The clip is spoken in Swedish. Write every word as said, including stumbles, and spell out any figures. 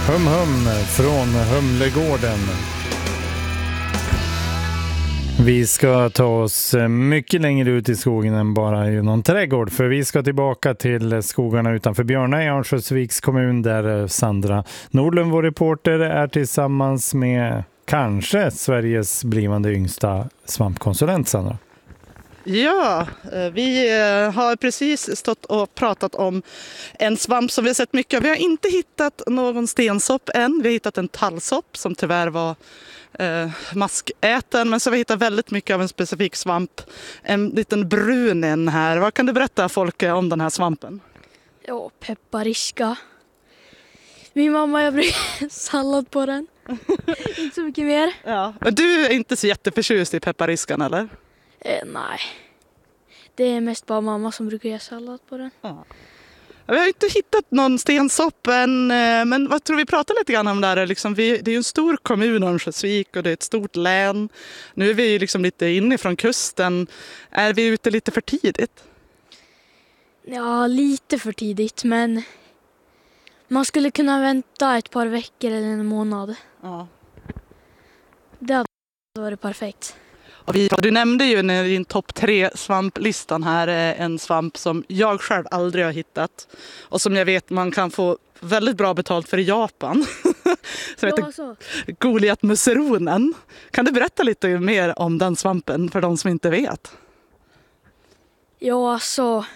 Hum hum från Humlegården. Vi ska ta oss mycket längre ut i skogen än bara i någon trädgård. För vi ska tillbaka till skogarna utanför Björna i Örnsköldsviks kommun där Sandra Nordlund, vår reporter, är tillsammans med kanske Sveriges blivande yngsta svampkonsulent, Sandra. Ja, vi har precis stått och pratat om en svamp som vi har sett mycket av. Vi har inte hittat någon stensopp än. Vi har hittat en tallsopp som tyvärr var eh, maskäten. Men så har vi hittat väldigt mycket av en specifik svamp. En liten brunen här. Vad kan du berätta folk om den här svampen? Ja, peppariska. Min mamma jag brukar sallad på den. Inte så mycket mer. Ja. Du är inte så jätteförtjust i peppariskan, eller? Eh, nej. Det är mest bara mamma som brukar göra sallad på den. Ja. Vi har inte hittat någon stensopp än, men vad tror vi pratar lite grann om det här. Liksom vi, det är ju en stor kommun, Örnsköldsvik, och det är ett stort län. Nu är vi liksom lite inifrån kusten. Är vi ute lite för tidigt? Ja, lite för tidigt, men man skulle kunna vänta ett par veckor eller en månad. Ja. Det hade varit perfekt. Och vi, du nämnde ju i din topp tre svamplistan här en svamp som jag själv aldrig har hittat. Och som jag vet man kan få väldigt bra betalt för i Japan. Som heter Ja, så. Goliatmusseronen. Kan du berätta lite mer om den svampen för de som inte vet? Ja, alltså